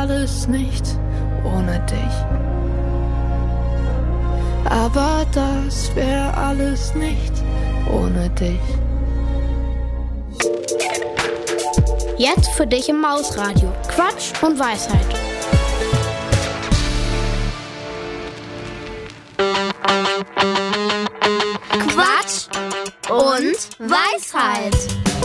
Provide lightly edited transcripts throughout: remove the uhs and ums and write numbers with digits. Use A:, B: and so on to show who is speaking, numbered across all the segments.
A: alles nicht ohne dich. Aber das wär alles nicht ohne dich.
B: Jetzt für dich im Mausradio. Quatsch und Weisheit. Quatsch und Weisheit.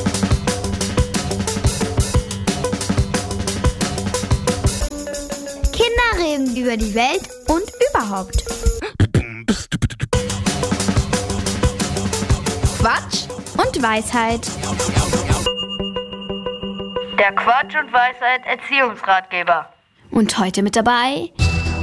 B: Kinder reden über die Welt und überhaupt. Quatsch und Weisheit.
C: Der Quatsch und Weisheit Erziehungsratgeber.
B: Und heute mit dabei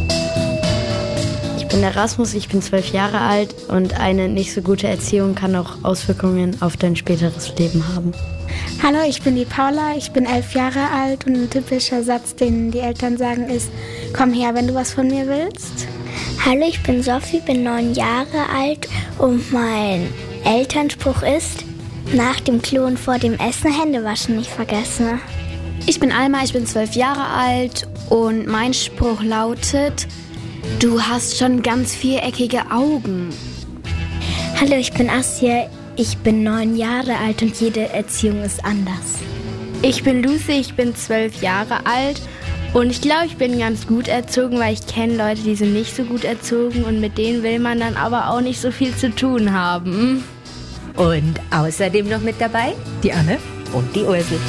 D: Ich bin der Rasmus, ich bin 12 Jahre alt und eine nicht so gute Erziehung kann auch Auswirkungen auf dein späteres Leben haben.
E: Hallo, ich bin die Paula, ich bin 11 Jahre alt und ein typischer Satz, den die Eltern sagen, ist: Komm her, wenn du was von mir willst.
F: Hallo, ich bin Sophie, bin 9 Jahre alt und mein Elternspruch ist: Nach dem Klo und vor dem Essen Hände waschen nicht vergessen.
B: Ich bin Alma, ich bin 12 Jahre alt und mein Spruch lautet: Du hast schon ganz viereckige Augen.
F: Hallo, ich bin Asja, ich bin 9 Jahre alt und jede Erziehung ist anders.
G: Ich bin Lucy, ich bin 12 Jahre alt und ich glaube, ich bin ganz gut erzogen, weil ich kenne Leute, die sind nicht so gut erzogen und mit denen will man dann aber auch nicht so viel zu tun haben.
H: Und außerdem noch mit dabei die Anne und die Ursel.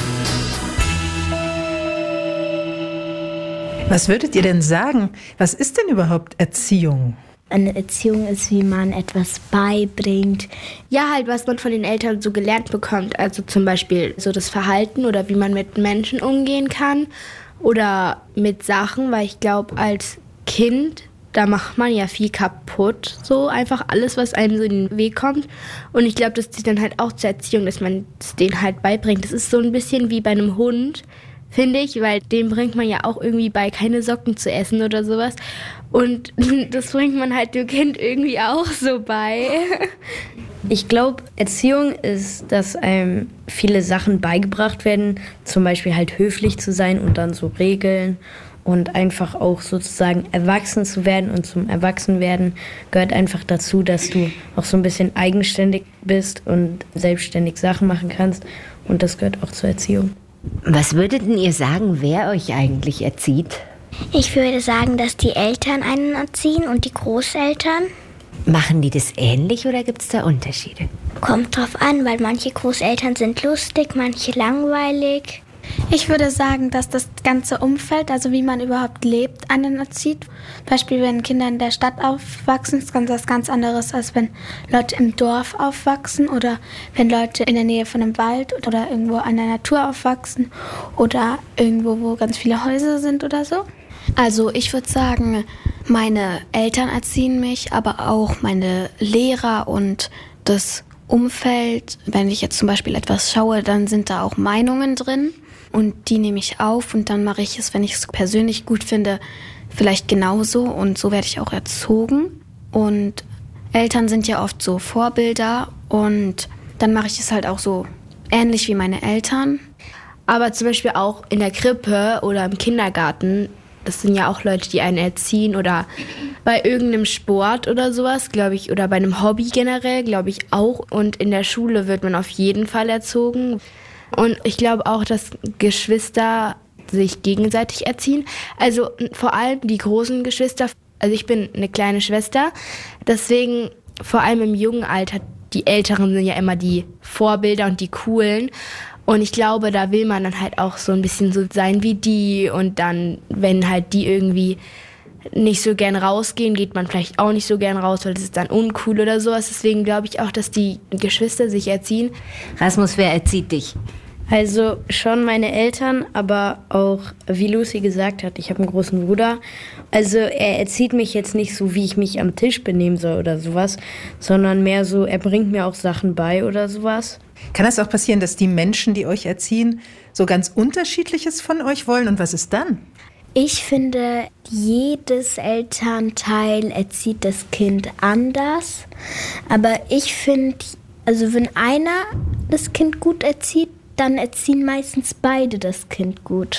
I: Was würdet ihr denn sagen? Was ist denn überhaupt Erziehung?
F: Eine Erziehung ist, wie man etwas beibringt.
G: Ja, halt, was man von den Eltern so gelernt bekommt. Also zum Beispiel so das Verhalten oder wie man mit Menschen umgehen kann oder mit Sachen, weil ich glaube, als Kind, da macht man ja viel kaputt, so einfach alles, was einem so in den Weg kommt. Und ich glaube, das zieht dann halt auch zur Erziehung, dass man es denen halt beibringt. Das ist so ein bisschen wie bei einem Hund, finde ich, weil dem bringt man ja auch irgendwie bei, keine Socken zu essen oder sowas. Und das bringt man halt dem Kind irgendwie auch so bei.
D: Ich glaube, Erziehung ist, dass einem viele Sachen beigebracht werden, zum Beispiel halt höflich zu sein und dann so Regeln und einfach auch sozusagen erwachsen zu werden. Und zum Erwachsenwerden gehört einfach dazu, dass du auch so ein bisschen eigenständig bist und selbstständig Sachen machen kannst. Und das gehört auch zur Erziehung.
H: Was würdet denn ihr sagen, wer euch eigentlich erzieht?
F: Ich würde sagen, dass die Eltern einen erziehen und die Großeltern.
H: Machen die das ähnlich oder gibt es da Unterschiede?
F: Kommt drauf an, weil manche Großeltern sind lustig, manche langweilig.
E: Ich würde sagen, dass das ganze Umfeld, also wie man überhaupt lebt, einen erzieht. Zum Beispiel, wenn Kinder in der Stadt aufwachsen, ist das ganz anderes, als wenn Leute im Dorf aufwachsen oder wenn Leute in der Nähe von einem Wald oder irgendwo an der Natur aufwachsen oder irgendwo, wo ganz viele Häuser sind oder so.
B: Also ich würde sagen, meine Eltern erziehen mich, aber auch meine Lehrer und das Umfeld. Wenn ich jetzt zum Beispiel etwas schaue, dann sind da auch Meinungen drin. Und die nehme ich auf und dann mache ich es, wenn ich es persönlich gut finde, vielleicht genauso. Und so werde ich auch erzogen. Und Eltern sind ja oft so Vorbilder und dann mache ich es halt auch so ähnlich wie meine Eltern.
G: Aber zum Beispiel auch in der Krippe oder im Kindergarten, das sind ja auch Leute, die einen erziehen oder bei irgendeinem Sport oder sowas, glaube ich, oder bei einem Hobby generell, glaube ich auch. Und in der Schule wird man auf jeden Fall erzogen. Und ich glaube auch, dass Geschwister sich gegenseitig erziehen. Also vor allem die großen Geschwister. Also ich bin eine kleine Schwester. Deswegen vor allem im jungen Alter, die Älteren sind ja immer die Vorbilder und die Coolen. Und ich glaube, da will man dann halt auch so ein bisschen so sein wie die. Und dann, wenn halt die irgendwie nicht so gern rausgehen, geht man vielleicht auch nicht so gern raus, weil das ist dann uncool oder sowas. Deswegen glaube ich auch, dass die Geschwister sich erziehen.
H: Rasmus, wer erzieht dich?
D: Also schon meine Eltern, aber auch, wie Lucy gesagt hat, ich habe einen großen Bruder. Also er erzieht mich jetzt nicht so, wie ich mich am Tisch benehmen soll oder sowas, sondern mehr so, er bringt mir auch Sachen bei oder sowas.
I: Kann das auch passieren, dass die Menschen, die euch erziehen, so ganz Unterschiedliches von euch wollen? Und was ist dann?
F: Ich finde, jedes Elternteil erzieht das Kind anders. Aber ich finde, also wenn einer das Kind gut erzieht, dann erziehen meistens beide das Kind gut.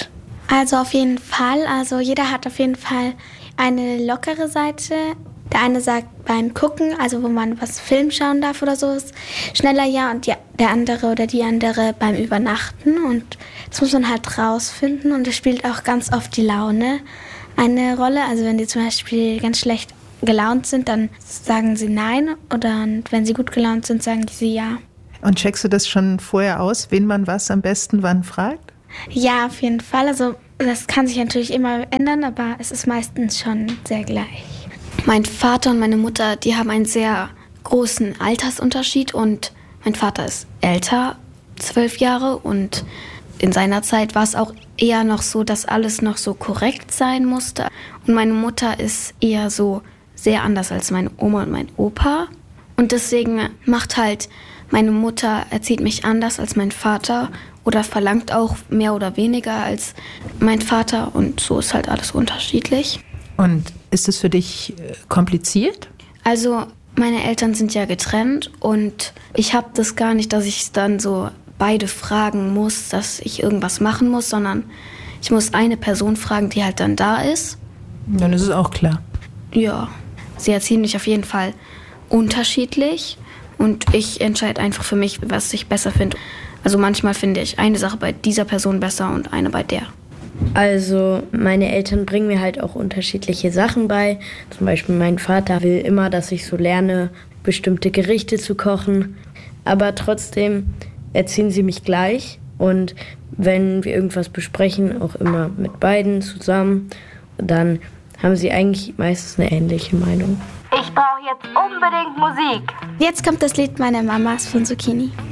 E: Also auf jeden Fall. Also jeder hat auf jeden Fall eine lockere Seite. Der eine sagt beim Gucken, also wo man was Film schauen darf oder so, ist schneller ja. Und der andere oder die andere beim Übernachten. Und das muss man halt rausfinden. Und es spielt auch ganz oft die Laune eine Rolle. Also wenn die zum Beispiel ganz schlecht gelaunt sind, dann sagen sie nein. Oder wenn sie gut gelaunt sind, sagen sie ja.
I: Und checkst du das schon vorher aus, wen man was am besten wann fragt?
E: Ja, auf jeden Fall. Also das kann sich natürlich immer ändern, aber es ist meistens schon sehr gleich.
B: Mein Vater und meine Mutter, die haben einen sehr großen Altersunterschied und mein Vater ist älter, 12 Jahre, und in seiner Zeit war es auch eher noch so, dass alles noch so korrekt sein musste. Und meine Mutter ist eher so sehr anders als meine Oma und mein Opa. Und deswegen macht halt meine Mutter, erzieht mich anders als mein Vater oder verlangt auch mehr oder weniger als mein Vater, und so ist halt alles unterschiedlich.
I: Und ist es für dich kompliziert?
B: Also meine Eltern sind ja getrennt und ich habe das gar nicht, dass ich dann so beide fragen muss, dass ich irgendwas machen muss, sondern ich muss eine Person fragen, die halt dann da ist.
I: Dann ist es auch klar.
B: Ja, sie erziehen mich auf jeden Fall unterschiedlich und ich entscheide einfach für mich, was ich besser finde. Also manchmal finde ich eine Sache bei dieser Person besser und eine bei der.
D: Also meine Eltern bringen mir halt auch unterschiedliche Sachen bei. Zum Beispiel mein Vater will immer, dass ich so lerne, bestimmte Gerichte zu kochen. Aber trotzdem erziehen sie mich gleich. Und wenn wir irgendwas besprechen, auch immer mit beiden zusammen, dann haben sie eigentlich meistens eine ähnliche Meinung.
C: Ich brauche jetzt unbedingt Musik.
E: Jetzt kommt das Lied meiner Mamas von Zucchini.